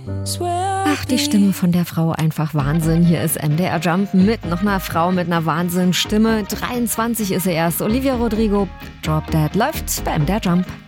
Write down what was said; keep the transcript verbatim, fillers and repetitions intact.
Ach, die Stimme von der Frau, einfach Wahnsinn. Hier ist M D R Jump mit noch einer Frau mit einer Wahnsinnsstimme. dreiundzwanzig ist sie erst. Olivia Rodrigo, Drop Dead läuft bei M D R Jump.